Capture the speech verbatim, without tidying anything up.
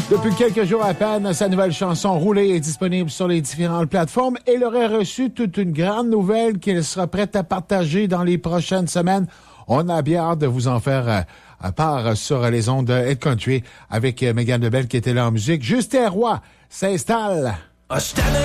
Depuis quelques jours à peine, sa nouvelle chanson Rouler est disponible sur les différentes plateformes et il aurait reçu toute une grande nouvelle qu'il sera prêt à partager dans les prochaines semaines. On a bien hâte de vous en faire euh, à part sur les ondes de Head Country avec euh, Mégane Lebel qui était là en musique. Justin Roy s'installe. Ah,